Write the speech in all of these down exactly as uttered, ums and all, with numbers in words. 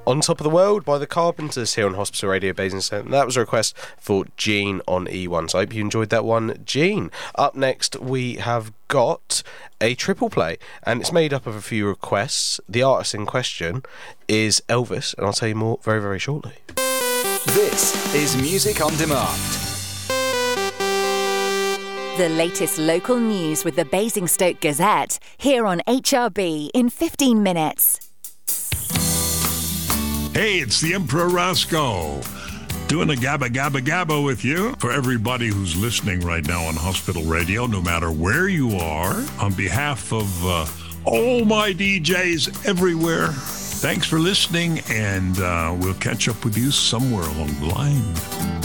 On Top of the World by the Carpenters here on Hospital Radio Basingstoke. That was a request for Jean on E one, so I hope you enjoyed that one, Jean. Up next we have got a triple play, and it's made up of a few requests. The artist in question is Elvis, and I'll tell you more very, very shortly. This is Music on Demand. The latest local news with the Basingstoke Gazette, here on H R B in fifteen minutes. Hey, it's the Emperor Roscoe, doing a Gabba Gabba Gabba with you. For everybody who's listening right now on Hospital Radio, no matter where you are, on behalf of uh, all my D Js everywhere, thanks for listening, and uh, we'll catch up with you somewhere along the line.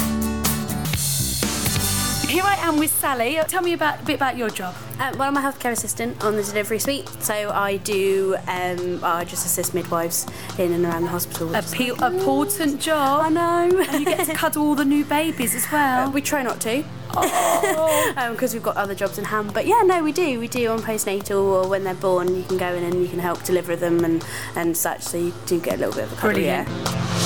Here I am with Sally. Tell me about a bit about your job. Um, well, I'm a healthcare assistant on the delivery suite, so I do. Um, I just assist midwives in and around the hospital. A pe- important job. I know. And you get to cuddle all the new babies as well. Uh, we try not to, oh. um, because we've got other jobs in hand. But yeah, no, we do. We do on postnatal, or when they're born, you can go in and you can help deliver them and and such. So you do get a little bit of a cuddle. Brilliant. Yeah.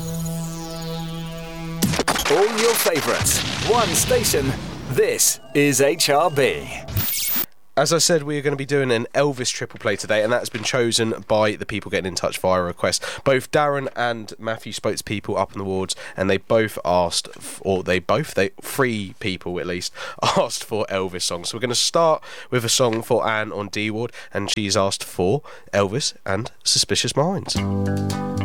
All your favourites, one station. This is H R B. As I said, we are going to be doing an Elvis triple play today, and that's been chosen by the people getting in touch via request. Both Darren and Matthew spoke to people up in the wards, and they both asked, or they both, they three people at least, asked for Elvis songs. So we're going to start with a song for Anne on D ward, and she's asked for Elvis and Suspicious Minds.